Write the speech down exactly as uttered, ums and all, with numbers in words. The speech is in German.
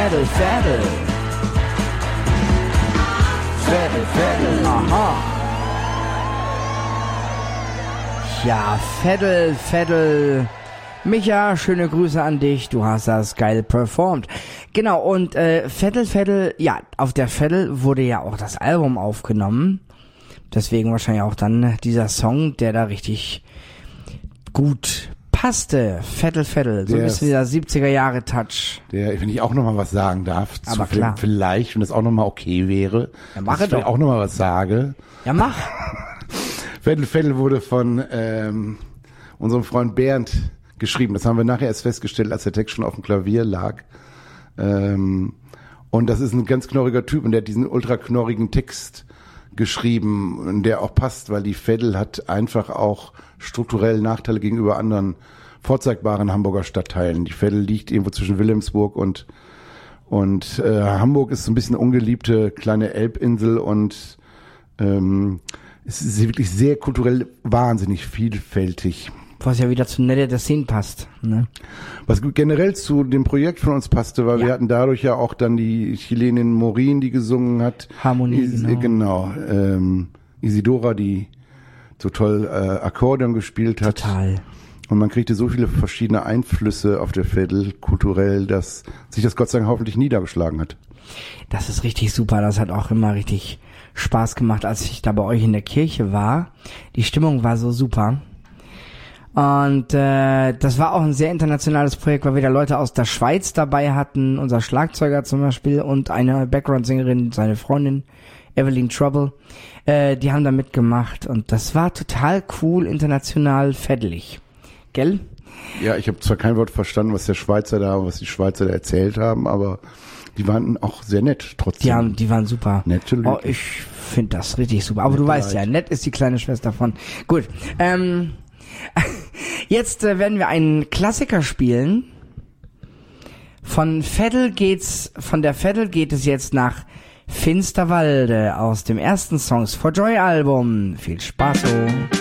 Vettel, Vettel. Vettel, Vettel, aha. Ja, Vettel, Vettel. Micha, schöne Grüße an dich. Du hast das geil performt. Genau, und äh, Vettel, Vettel, ja, auf der Vettel wurde ja auch das Album aufgenommen. Deswegen wahrscheinlich auch dann dieser Song, der da richtig gut passte. Vettel, Vettel, so ein bisschen dieser siebziger Jahre Touch. Der, wenn ich auch nochmal was sagen darf, aber zu, klar. Vielleicht, wenn das auch nochmal okay wäre, ja, mach dass ich doch. auch nochmal was sage. Ja, mach. Vettel, Vettel wurde von ähm, unserem Freund Bernd geschrieben. Das haben wir nachher erst festgestellt, als der Text schon auf dem Klavier lag. Ähm, und das ist ein ganz knorriger Typ und der hat diesen ultra knorrigen Text geschrieben, der auch passt, weil die Vettel hat einfach auch strukturell Nachteile gegenüber anderen vorzeigbaren Hamburger Stadtteilen. Die Vettel liegt irgendwo zwischen Wilhelmsburg und und äh, Hamburg ist so ein bisschen ungeliebte kleine Elbinsel und ähm, es ist wirklich sehr kulturell wahnsinnig vielfältig. Was ja wieder zu Nette der Szene passt. Ne? Was generell zu dem Projekt von uns passte, weil ja. wir hatten dadurch ja auch dann die Chilenin Morin, die gesungen hat. Harmonie, Is, genau. genau ähm, Isidora, die so toll äh, Akkordeon gespielt hat. Total. Und man kriegte so viele verschiedene Einflüsse auf der Vettel kulturell, dass sich das Gott sei Dank hoffentlich niedergeschlagen hat. Das ist richtig super. Das hat auch immer richtig Spaß gemacht, als ich da bei euch in der Kirche war. Die Stimmung war so super. Und äh, das war auch ein sehr internationales Projekt, weil wir da Leute aus der Schweiz dabei hatten, unser Schlagzeuger zum Beispiel und eine Background-Sängerin, seine Freundin Evelyn Trouble, äh, die haben da mitgemacht und das war total cool, international, fettelig. Gell? Ja, ich habe zwar kein Wort verstanden, was der Schweizer da, was die Schweizer da erzählt haben, aber die waren auch sehr nett trotzdem. Die, haben, die waren super. Nette Leute. Oh, ich finde das richtig super. Aber Nette du weißt Leute. ja, nett ist die kleine Schwester von. Gut, ähm... Jetzt äh, werden wir einen Klassiker spielen. Von Vettel geht's, von der Vettel geht es jetzt nach Finsterwalde aus dem ersten Songs for Joy Album. Viel Spaß so.